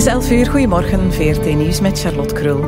is 11:00, goedemorgen, VRT Nieuws met Charlotte Krul.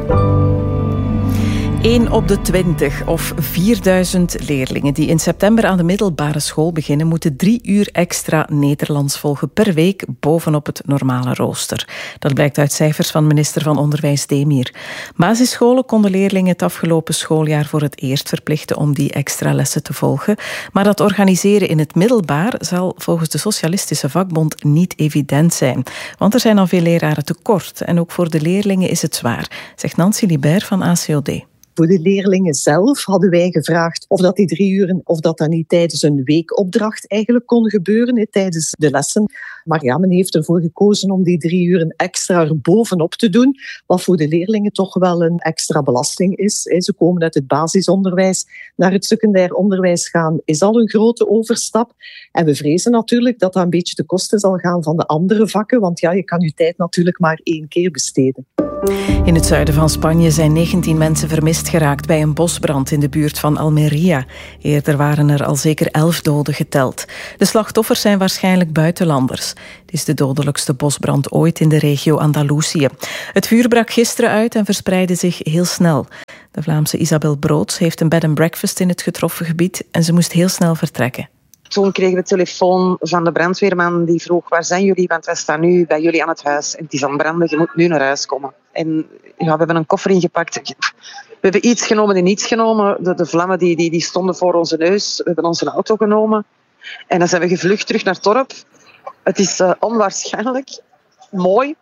1 op de 20 of 4000 leerlingen die in september aan de middelbare school beginnen, moeten 3 uur extra Nederlands volgen per week bovenop het normale rooster. Dat blijkt uit cijfers van minister van Onderwijs Demir. Basisscholen konden leerlingen het afgelopen schooljaar voor het eerst verplichten om die extra lessen te volgen. Maar dat organiseren in het middelbaar zal volgens de Socialistische Vakbond niet evident zijn. Want er zijn al veel leraren tekort en ook voor de leerlingen is het zwaar, zegt Nancy Libert van ACOD. Voor de leerlingen zelf hadden wij gevraagd of dat die 3 uur, of dat niet tijdens een weekopdracht eigenlijk kon gebeuren, tijdens de lessen. Maar ja, men heeft ervoor gekozen om die 3 uur extra er bovenop te doen, wat voor de leerlingen toch wel een extra belasting is. Ze komen uit het basisonderwijs naar het secundair onderwijs gaan, is al een grote overstap. En we vrezen natuurlijk dat dat een beetje ten koste zal gaan van de andere vakken, want ja, je kan je tijd natuurlijk maar 1 keer besteden. In het zuiden van Spanje zijn 19 mensen vermist geraakt bij een bosbrand in de buurt van Almería. Eerder waren er al zeker 11 doden geteld. De slachtoffers zijn waarschijnlijk buitenlanders. Het is de dodelijkste bosbrand ooit in de regio Andalusië. Het vuur brak gisteren uit en verspreidde zich heel snel. De Vlaamse Isabel Broods heeft een bed and breakfast in het getroffen gebied en ze moest heel snel vertrekken. Toen kregen we telefoon van de brandweerman die vroeg: waar zijn jullie? Want wij staan nu bij jullie aan het huis. En het is aan branden, je moet nu naar huis komen. En ja, we hebben een koffer ingepakt. We hebben iets genomen en niets genomen. De vlammen die stonden voor onze neus. We hebben onze auto genomen. En dan zijn we gevlucht terug naar het dorp. Het is onwaarschijnlijk mooi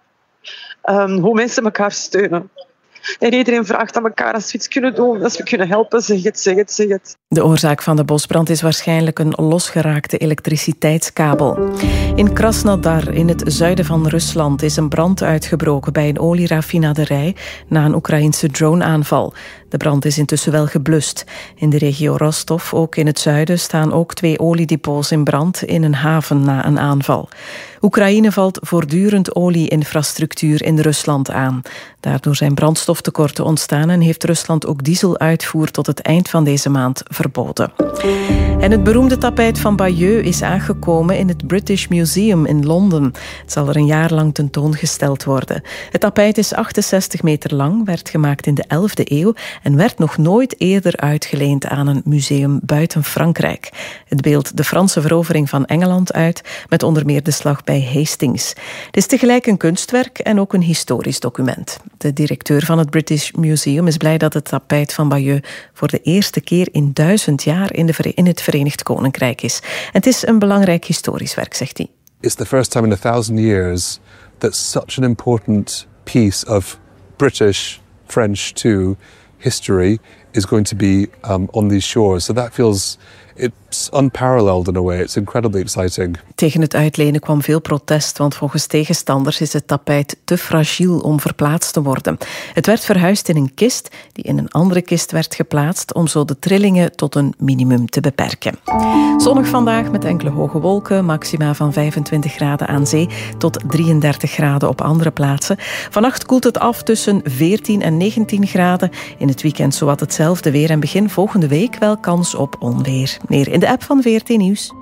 hoe mensen elkaar steunen. En iedereen vraagt aan elkaar: als we iets kunnen doen, als we kunnen helpen, zeg het. De oorzaak van de bosbrand is waarschijnlijk een losgeraakte elektriciteitskabel. In Krasnodar, in het zuiden van Rusland, is een brand uitgebroken bij een olieraffinaderij na een Oekraïense droneaanval. De brand is intussen wel geblust. In de regio Rostov, ook in het zuiden, staan ook 2 oliedepots in brand in een haven na een aanval. Oekraïne valt voortdurend olieinfrastructuur in Rusland aan. Daardoor zijn brandstoftekorten ontstaan en heeft Rusland ook dieseluitvoer tot het eind van deze maand verboden. En het beroemde tapijt van Bayeux is aangekomen in het British Museum in Londen. Het zal er een jaar lang tentoongesteld worden. Het tapijt is 68 meter lang, werd gemaakt in de 11e eeuw en werd nog nooit eerder uitgeleend aan een museum buiten Frankrijk. Het beeldt de Franse verovering van Engeland uit, met onder meer de slag bij Hastings. Het is tegelijk een kunstwerk en ook een historisch document. De directeur van het British Museum is blij dat het tapijt van Bayeux voor de eerste keer in 1000 jaar in het Verenigd Koninkrijk is. En het is een belangrijk historisch werk, zegt hij. It's the first time in 1000 years that such an important piece of British, French too, history is going to be on these shores. So that feels, it's unparalleled in a way. It's incredibly exciting. Tegen het uitlenen kwam veel protest, want volgens tegenstanders is het tapijt te fragiel om verplaatst te worden. Het werd verhuisd in een kist die in een andere kist werd geplaatst om zo de trillingen tot een minimum te beperken. Zonnig vandaag met enkele hoge wolken, maxima van 25 graden aan zee tot 33 graden op andere plaatsen. Vannacht koelt het af tussen 14 en 19 graden. In het weekend zowat hetzelfde weer en begin volgende week wel kans op onweer. Meer in de app van VRT Nieuws.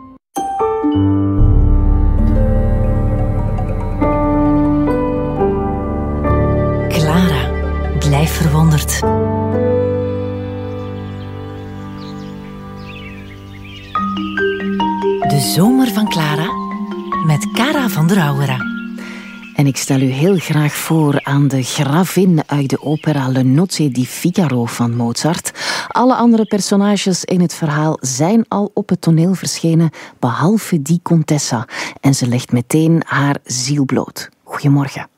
Clara, blijf verwonderd. De zomer van Clara met Cara van der Auwera. En ik stel u heel graag voor aan de gravin uit de opera Le Nozze di Figaro van Mozart. Alle andere personages in het verhaal zijn al op het toneel verschenen, behalve die Contessa. En ze legt meteen haar ziel bloot. Goedemorgen.